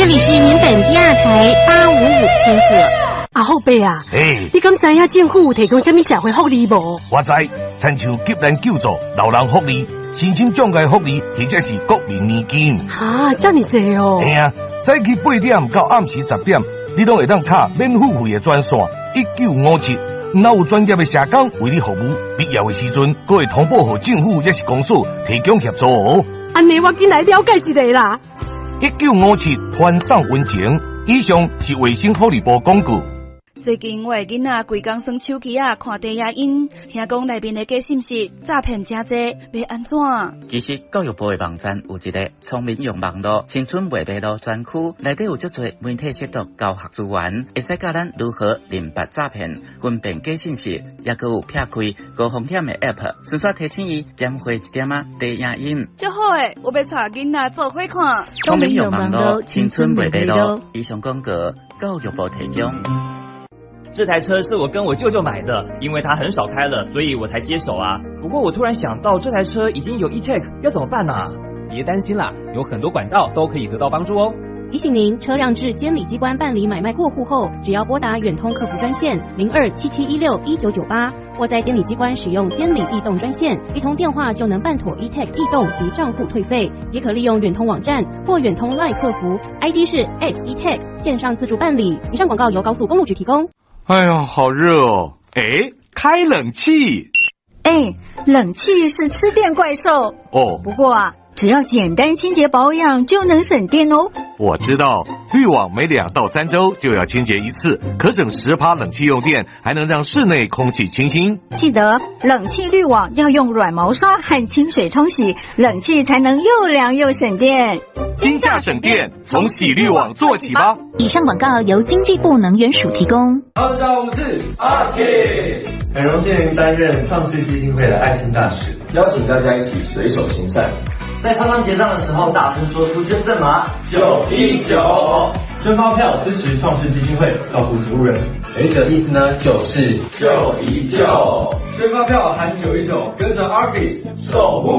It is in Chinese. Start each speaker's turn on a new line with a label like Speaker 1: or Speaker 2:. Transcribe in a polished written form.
Speaker 1: 这里是民本第二台855千赫。
Speaker 2: 阿后伯啊，
Speaker 3: 你
Speaker 2: 敢知影政府有提供什么社会福利无？
Speaker 3: 我知，亲像急难救助、老人福利、申请障碍福利，或者是国民年金。
Speaker 2: 这么多哦！
Speaker 3: 嘿啊，早起8点到暗时10点，你都会当打免付费的专线1957。若有专业的社工为你服务，必要的时阵，还会通报给政府也是公所提供协助哦。
Speaker 2: 安尼我进来了解一下啦。
Speaker 3: 1957团上温情，以上是卫生福利部广告。
Speaker 4: 最近我的囡仔规工耍手机看低影音，听讲内面的假信息诈骗真多，要安怎？
Speaker 5: 其实教育部的网站有一个聪明用网络青春未白路专区，内底有足多媒体识读教学资源，会使教咱如何认别诈骗、分辨假信息，也佮有撇开高风险的 App， 顺续提醒伊减花一点低影音。
Speaker 4: 真好诶，我要带囡仔做伙看。
Speaker 5: 聪明用网络青春未白路，以上广告教育部提供。
Speaker 6: 这台车是我跟我舅舅买的，因为他很少开了，所以我才接手啊。不过我突然想到，这台车已经有 e-tag， 要怎么办啊？
Speaker 7: 别担心啦，有很多管道都可以得到帮助哦。
Speaker 8: 提醒您，车辆至监理机关办理买卖过户后，只要拨打远通客服专线0277161998，或在监理机关使用监理易动专线，一通电话就能办妥 e-tag 易动及账户退费。也可利用远通网站或远通 LINE 客服 ，ID 是 S-e-tag 线上自助办理。以上广告由高速公路局提供。
Speaker 3: 哎呀，好热哦！开冷气。
Speaker 9: 冷气是吃电怪兽
Speaker 3: 哦。
Speaker 9: 不过只要简单清洁保养就能省电哦。
Speaker 3: 我知道，滤网每2到3周就要清洁一次，可省10%冷气用电，还能让室内空气清新。
Speaker 9: 记得冷气滤网要用软毛刷和清水冲洗，冷气才能又凉又省电。
Speaker 3: 今夏省电，从洗滤网做起吧。
Speaker 10: 以上广告由经济部能源署提供。
Speaker 11: 大家好，我是阿 K， 很荣幸担任创世基金会的爱心大使，邀请大家一起随手行善，在超商结账的时候大声说出捐赠码919，捐发票支持创世基金会，照顾植物人。有一个意思呢，就是919，捐发票喊919，跟着 Arcus 守护。